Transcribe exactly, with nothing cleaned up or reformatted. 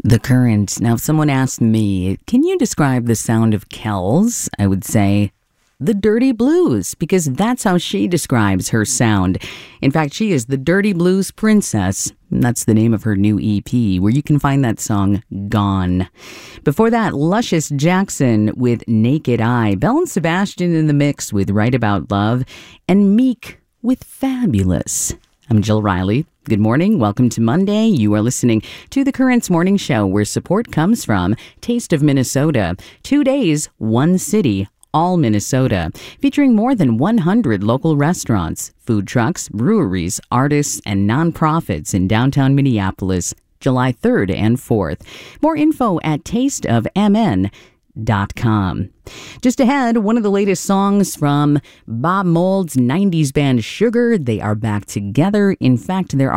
The Current. Now, if someone asked me, can you describe the sound of Kells? I would say the Dirty Blues, because that's how she describes her sound. In fact, she is the Dirty Blues Princess. And that's the name of her new E P, where you can find that song, Gone. Before that, Luscious Jackson with Naked Eye. Belle and Sebastian in the mix with Right About Love. And Meek with Fabulous. I'm Jill Riley. Good morning. Welcome to Monday. You are listening to The Currents Morning Show, where support comes from Taste of Minnesota. Two days, one city, all Minnesota. Featuring more than one hundred local restaurants, food trucks, breweries, artists, and nonprofits in downtown Minneapolis, July third and fourth. More info at taste of m n dot com. Just ahead, one of the latest songs from Bob Mould's nineties band Sugar. They are back together. In fact, there